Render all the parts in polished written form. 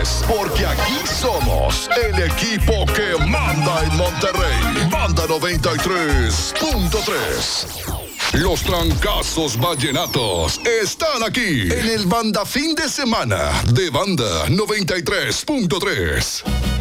93, porque aquí somos el equipo que manda en Monterrey. Banda 93.3. Los trancazos vallenatos están aquí en el Banda Fin de Semana de Banda 93.3.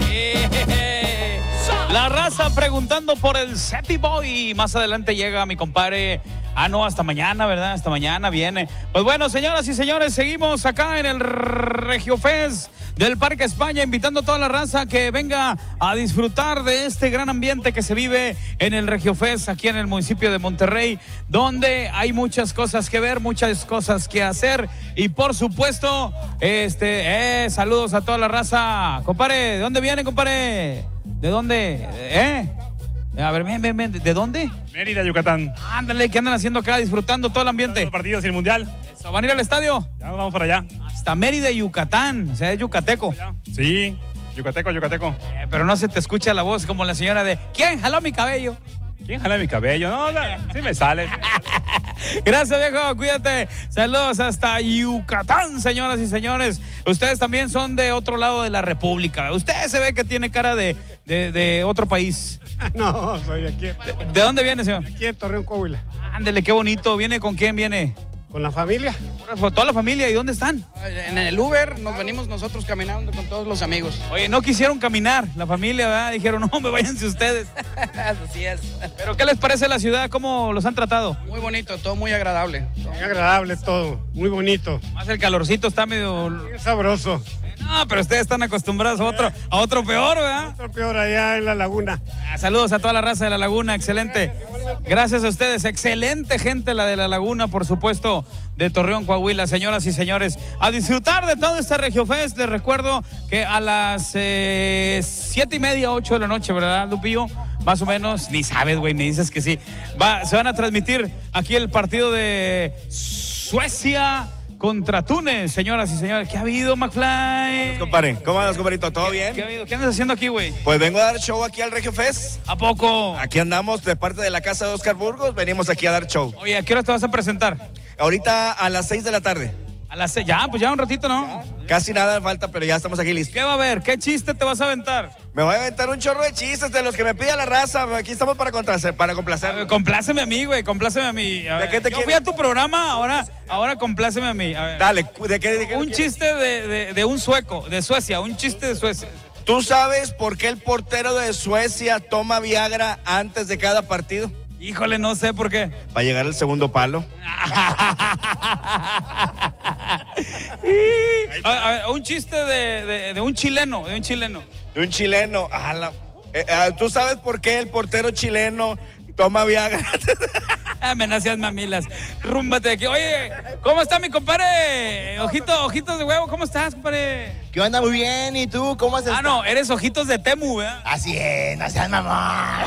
La raza preguntando por el Cepi Boy. Más adelante llega mi compadre. No, hasta mañana, ¿verdad? Hasta mañana viene. Pues bueno, señoras y señores, seguimos acá en el Regio Fest del Parque España, invitando a toda la raza que venga a disfrutar de este gran ambiente que se vive en el Regio Fest, aquí en el municipio de Monterrey, donde hay muchas cosas que ver, muchas cosas que hacer, y por supuesto, saludos a toda la raza. Compadre, ¿de dónde viene, compadre? ¿De dónde? A ver, ven, ¿de dónde? Mérida, Yucatán. Ándale, ¿qué andan haciendo acá, disfrutando todo el ambiente? Los partidos y el mundial. Eso, ¿van a ir al estadio? Ya nos vamos para allá. Hasta Mérida, Yucatán, o sea, es yucateco. Sí, yucateco. Pero no se te escucha la voz como la señora de ¿quién jaló mi cabello? ¿Quién jala mi cabello? No, sí me sale. Gracias, viejo, cuídate. Saludos hasta Yucatán, señoras y señores. Ustedes también son de otro lado de la república. Usted se ve que tiene cara de otro país. No, soy de aquí. ¿De dónde viene, señor? Aquí en Torreón, Coahuila. Ándele, qué bonito. ¿Viene con quién viene? ¿Con la familia? Toda la familia. ¿Y dónde están? En el Uber nos venimos nosotros caminando con todos los amigos. Oye, no quisieron caminar la familia, ¿verdad? Dijeron, no, váyanse ustedes. Así es. ¿Pero qué les parece la ciudad? ¿Cómo los han tratado? Muy bonito, todo muy agradable. Muy agradable todo, muy bonito. Más el calorcito está medio... Muy sabroso. No, pero ustedes están acostumbrados a otro peor, ¿verdad? Otro peor allá en la laguna. Saludos a toda la raza de la laguna, excelente. Gracias a ustedes, excelente gente la de la laguna, por supuesto, de Torreón, Coahuila. Señoras y señores, a disfrutar de todo este Regio Fest. Les recuerdo que a las 7:30, 8 de la noche, ¿verdad, Lupillo? Más o menos, ni sabes, güey, me dices que sí. Se van a transmitir aquí el partido de Suecia contra Túnez, señoras y señores. ¿Qué ha habido, McFly? Compadre, ¿cómo andas, compadrito? ¿Todo bien? ¿Qué ha habido? ¿Qué andas haciendo aquí, güey? Pues vengo a dar show aquí al Regio Fest. ¿A poco? Aquí andamos de parte de la casa de Oscar Burgos, venimos aquí a dar show. Oye, ¿a qué hora te vas a presentar? Ahorita a las 6 de la tarde. A las 6, ya, pues ya un ratito, ¿no? Casi nada falta, pero ya estamos aquí listos. ¿Qué va a haber? ¿Qué chiste te vas a aventar? Me voy a aventar un chorro de chistes de los que me pide la raza. Aquí estamos para complacer. Compláceme a mí, güey, compláceme a mí. A ver, qué te yo quieres? fui a tu programa, ahora compláceme a mí. A ver. Dale, ¿de qué Un chiste de un sueco, de Suecia, un chiste de Suecia. ¿Tú sabes por qué el portero de Suecia toma Viagra antes de cada partido? Híjole, no sé por qué. Para llegar al segundo palo. A ver, un chiste de un chileno, De un chileno. ¿Tú sabes por qué el portero chileno toma Viagra? Amenazas mamilas. Rúmbate de aquí. Oye, ¿cómo está mi compadre? Ojitos de huevo, ¿cómo estás, compadre? ¿Qué onda? Muy bien. ¿Y tú? ¿Cómo has estado? No, eres ojitos de Temu, ¿verdad? Así es, no seas mamón.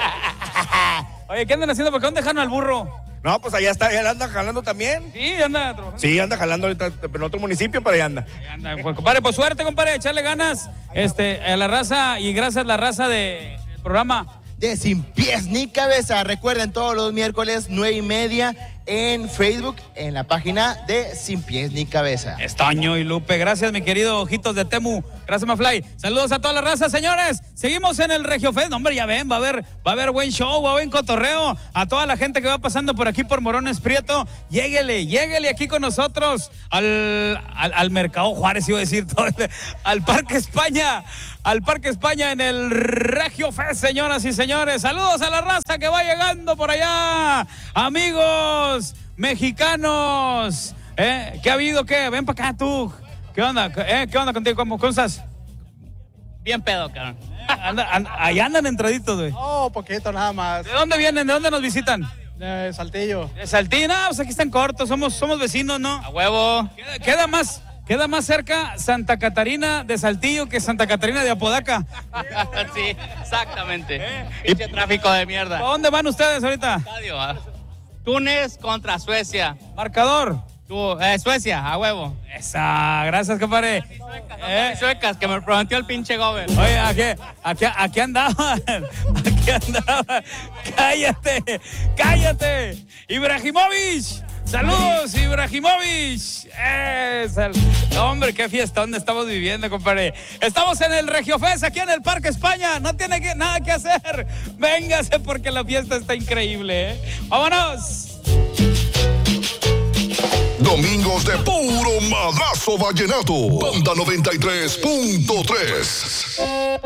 Oye, ¿qué andan haciendo? ¿Por qué dónde dejaron al burro? No, pues allá está, él anda jalando también. Sí, anda trabajando. Sí, anda jalando ahorita en otro municipio, pero allá anda. Pues, compadre, pues suerte, compadre, echarle ganas a la raza, y gracias a la raza del programa De Sin Pies Ni Cabeza. Recuerden, todos los miércoles 9:30 en Facebook, en la página de Sin Pies Ni Cabeza. Estaño y Lupe. Gracias, mi querido ojitos de Temu. Gracias, Mafly. Saludos a toda la raza, señores. Seguimos en el Regio Fest. Hombre, ya ven, va a haber buen show, va a haber cotorreo. A toda la gente que va pasando por aquí por Morones Prieto, lléguele aquí con nosotros al Mercado Juárez, iba a decir todo, al Parque España. Al Parque España en el Regio Fest, señoras y señores. Saludos a la raza que va llegando por allá. Amigos mexicanos. ¿Qué ha habido? ¿Qué? Ven para acá tú. ¿Qué onda? ¿Qué onda contigo? ¿Cómo estás? Bien pedo, cabrón. Ahí andan entraditos, güey. Oh, poquito nada más. ¿De dónde vienen? ¿De dónde nos visitan? De Saltillo. ¿De Saltillo? No, pues aquí están cortos. Somos vecinos, ¿no? A huevo. Queda más cerca Santa Catarina de Saltillo que Santa Catarina de Apodaca. Sí, exactamente. Pinche tráfico de mierda. ¿A dónde van ustedes ahorita? Estadio, Túnez contra Suecia. Marcador. Suecia, a huevo. Esa, gracias, compadre. Suecas, que me prometió el pinche Gober. Oye, aquí andaban. Cállate. Ibrahimovic. Saludos, Ibrahimovic. Hombre, qué fiestón estamos viviendo, compadre. Estamos en el Regiofest, aquí en el Parque España. No tiene nada que hacer. Véngase porque la fiesta está increíble, ¿eh? ¡Vámonos! Domingos de puro madrazo vallenato. Banda 93.3.